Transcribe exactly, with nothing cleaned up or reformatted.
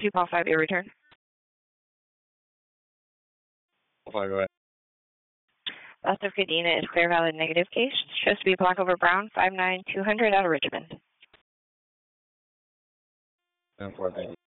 two Paul five, your return. Paul five, go ahead. West of Kadena is clear, valid, negative case. Shows to be black over brown, five nine two hundred out of Richmond. ten four, thank you.